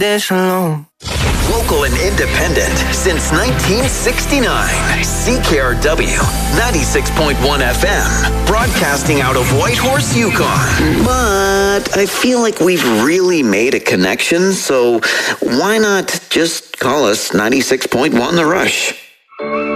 this alone. Local and independent since 1969. CKRW 96.1 FM. Broadcasting out of Whitehorse, Yukon. But I feel like we've really made a connection, so why not just call us 96.1 The Rush?